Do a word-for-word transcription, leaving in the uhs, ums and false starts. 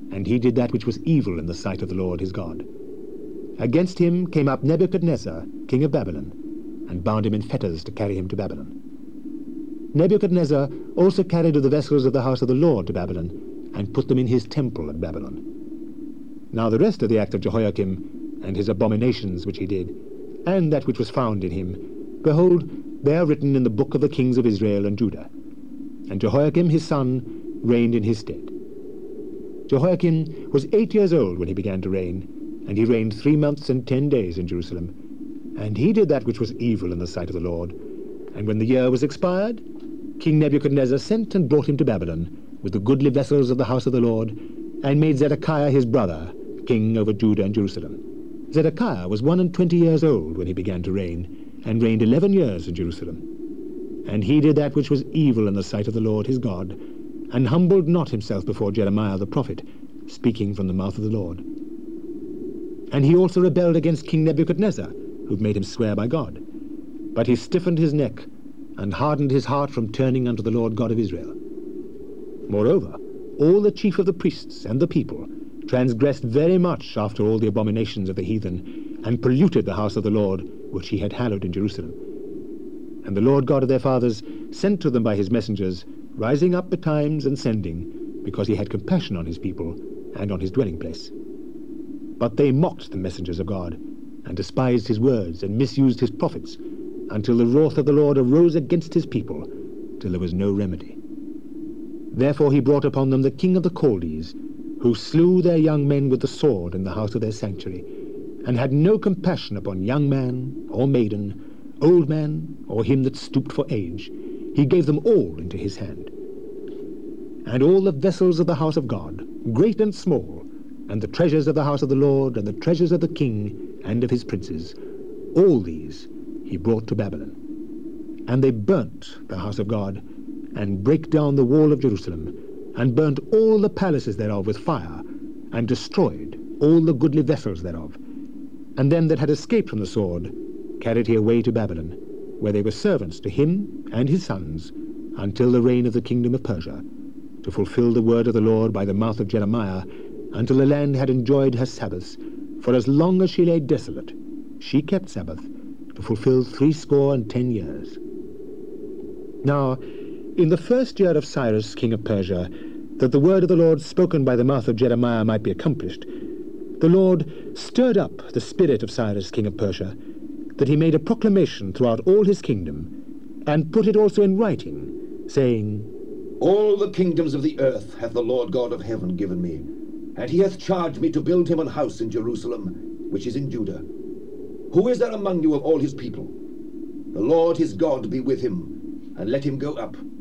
and he did that which was evil in the sight of the Lord his God. Against him came up Nebuchadnezzar, king of Babylon, and bound him in fetters to carry him to Babylon. Nebuchadnezzar also carried the vessels of the house of the Lord to Babylon, and put them in his temple at Babylon. Now the rest of the act of Jehoiakim, and his abominations which he did, and that which was found in him, behold, they are written in the book of the kings of Israel and Judah. And Jehoiakim his son reigned in his stead. Jehoiakim was eight years old when he began to reign, and he reigned three months and ten days in Jerusalem. And he did that which was evil in the sight of the Lord. And when the year was expired, King Nebuchadnezzar sent and brought him to Babylon, with the goodly vessels of the house of the Lord, and made Zedekiah his brother king over Judah and Jerusalem. Zedekiah was one and twenty years old when he began to reign, and reigned eleven years in Jerusalem. And he did that which was evil in the sight of the Lord his God, and humbled not himself before Jeremiah the prophet, speaking from the mouth of the Lord. And he also rebelled against King Nebuchadnezzar, who made him swear by God. But he stiffened his neck, and hardened his heart from turning unto the Lord God of Israel. Moreover, all the chief of the priests and the people transgressed very much after all the abominations of the heathen, and polluted the house of the Lord, which he had hallowed in Jerusalem. And the Lord God of their fathers sent to them by his messengers, rising up betimes and sending, because he had compassion on his people and on his dwelling place. But they mocked the messengers of God, and despised his words, and misused his prophets, until the wrath of the Lord arose against his people, till there was no remedy. Therefore he brought upon them the king of the Chaldees, who slew their young men with the sword in the house of their sanctuary, and had no compassion upon young man or maiden, old man or him that stooped for age. He gave them all into his hand. And all the vessels of the house of God, great and small, and the treasures of the house of the Lord, and the treasures of the king and of his princes, all these he brought to Babylon. And they burnt the house of God, and brake down the wall of Jerusalem, and burnt all the palaces thereof with fire, and destroyed all the goodly vessels thereof. And them that had escaped from the sword carried he away to Babylon, where they were servants to him and his sons, until the reign of the kingdom of Persia, to fulfill the word of the Lord by the mouth of Jeremiah, until the land had enjoyed her Sabbaths. For as long as she lay desolate, she kept Sabbath, to fulfill threescore and ten years. Now, in the first year of Cyrus king of Persia, that the word of the Lord spoken by the mouth of Jeremiah might be accomplished, the Lord stirred up the spirit of Cyrus king of Persia, that he made a proclamation throughout all his kingdom, and put it also in writing, saying, All the kingdoms of the earth hath the Lord God of heaven given me, and he hath charged me to build him an house in Jerusalem, which is in Judah. Who is there among you of all his people? The Lord his God be with him, and let him go up,